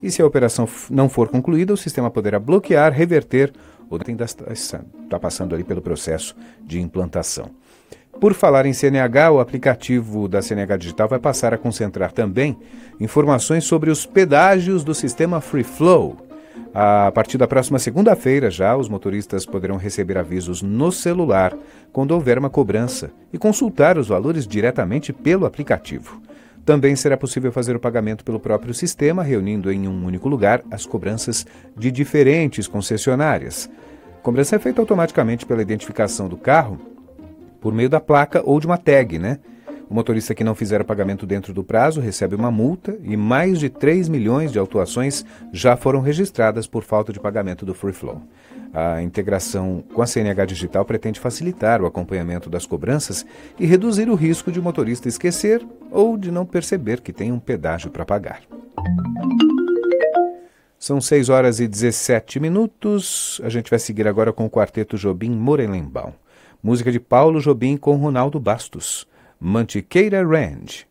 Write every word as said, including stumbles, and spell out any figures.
E se a operação não for concluída, o sistema poderá bloquear, reverter ou ainda está passando ali pelo processo de implantação. Por falar em C N H, o aplicativo da C N H Digital vai passar a concentrar também informações sobre os pedágios do sistema Free Flow. A partir da próxima segunda-feira já, os motoristas poderão receber avisos no celular quando houver uma cobrança e consultar os valores diretamente pelo aplicativo. Também será possível fazer o pagamento pelo próprio sistema, reunindo em um único lugar as cobranças de diferentes concessionárias. A cobrança é feita automaticamente pela identificação do carro por meio da placa ou de uma tag, né? O motorista que não fizer o pagamento dentro do prazo recebe uma multa e mais de três milhões de autuações já foram registradas por falta de pagamento do Free Flow. A integração com a C N H Digital pretende facilitar o acompanhamento das cobranças e reduzir o risco de o motorista esquecer ou de não perceber que tem um pedágio para pagar. São seis horas e dezessete minutos. A gente vai seguir agora com o quarteto Jobim Morelenbaum. Música de Paulo Jobim com Ronaldo Bastos. Mantiqueira Range.